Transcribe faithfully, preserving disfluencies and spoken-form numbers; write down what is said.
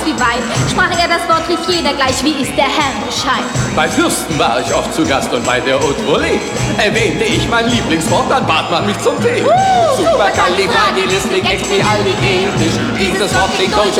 wie Wein. Sprach er das Wort, rief jeder gleich, wie ist der Herrn Bescheid. Bei Fürsten war ich oft zu Gast und bei der Haute Volée erwähnte ich mein Lieblingswort, dann bat man mich zum Tee. Uh, Supercalifragilisticexpialidocious, dieses Wort klingt deutsch